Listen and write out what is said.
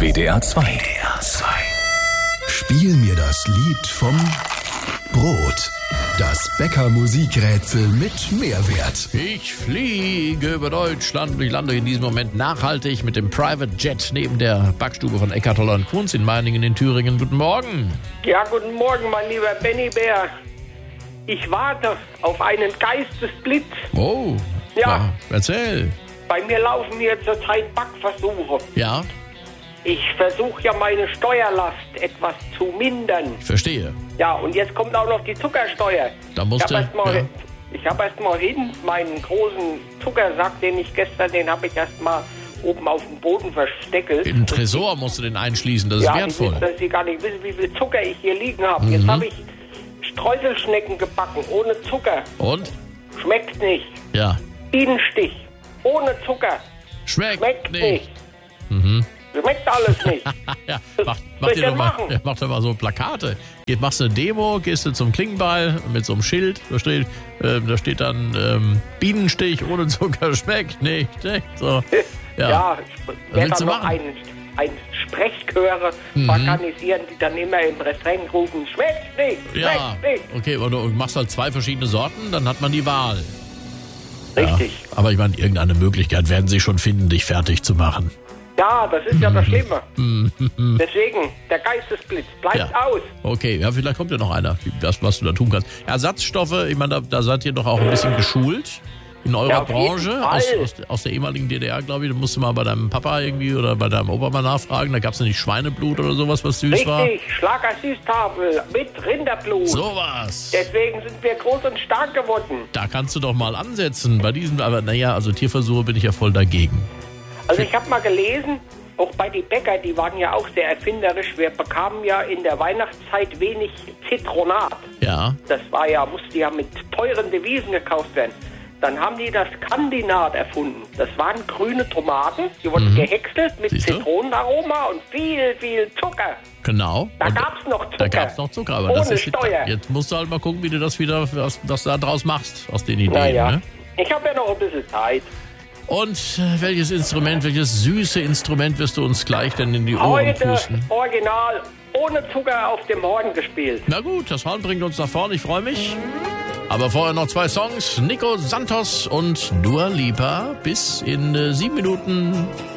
WDR 2. Spiel mir das Lied vom Brot. Das Bäcker-Musikrätsel mit Mehrwert. Ich fliege über Deutschland. Ich lande in diesem Moment nachhaltig mit dem Private Jet neben der Backstube von Eckart Toller & Kunz in Meiningen in Thüringen. Guten Morgen. Ja, guten Morgen, mein lieber Benny Bär. Ich warte auf einen Geistesblitz. Oh, Ja. Erzähl. Bei mir laufen hier zurzeit Backversuche. Ja, Ich versuche ja meine Steuerlast etwas zu mindern. ich verstehe. Ja, und jetzt kommt auch noch die Zuckersteuer. Da musst du... Ich habe erst mal meinen großen Zuckersack, den habe ich erst mal oben auf dem Boden versteckelt. In den Tresor musst du den einschließen, das ist wertvoll. Dass Sie gar nicht wissen, wie viel Zucker ich hier liegen habe. Jetzt habe ich Streuselschnecken gebacken, ohne Zucker. Und? Schmeckt nicht. Ja. Bienenstich, ohne Zucker. Schmeckt nicht. Schmeckt alles nicht. Ja, Was soll ich denn machen? mach doch mal so Plakate. Machst du eine Demo, gehst du zum Klingenball mit so einem Schild, da steht dann Bienenstich ohne Zucker, schmeckt nicht. So. Ja, ich werde willst dann du noch machen? ein Sprechchöre organisieren, die dann immer im Refrain rufen, schmeckt nicht, Ja, schmeckt nicht. okay, aber du machst halt 2 verschiedene Sorten, dann hat man die Wahl. Richtig. Ja, aber ich meine, irgendeine Möglichkeit werden sie schon finden, dich fertig zu machen. Ja, das ist ja das Schlimme. Deswegen, der Geistesblitz bleibt aus. Okay, ja, vielleicht kommt ja noch einer, was du da tun kannst. Ersatzstoffe, ich meine, da seid ihr doch auch ein bisschen geschult in eurer Ja, auf jeden Branche, Fall. aus der ehemaligen DDR, glaube ich. Da musst du mal bei deinem Papa irgendwie oder bei deinem Opa mal nachfragen. Da gab es ja nicht Schweineblut oder sowas, was süß war. Richtig, Schlager-Süßtafel mit Rinderblut. Sowas. Deswegen sind wir groß und stark geworden. Da kannst du doch mal ansetzen bei diesem, aber naja, also Tierversuche bin ich ja voll dagegen. Also ich habe mal gelesen, auch bei den Bäcker, die waren ja auch sehr erfinderisch. Wir bekamen ja in der Weihnachtszeit wenig Zitronat. Ja. Das musste ja mit teuren Devisen gekauft werden. Dann haben die das Kandinat erfunden. Das waren grüne Tomaten, die wurden gehäckselt mit Siehst du? Zitronenaroma und viel, viel Zucker. Genau. Da Und gab's noch Zucker. Da gab's noch Zucker, aber Ohne das ist Steuer. jetzt musst du halt mal gucken, wie du das wieder, was du da draus machst aus den Ideen. Naja, Ne? ich habe ja noch ein bisschen Zeit. Und welches süße Instrument wirst du uns gleich denn in die Ohren Heute pusten? original ohne Zucker auf dem Horn gespielt. Na gut, das Horn bringt uns nach vorne, ich freue mich. Aber vorher noch 2 Songs, Nico Santos und Dua Lipa. Bis in 7 Minuten.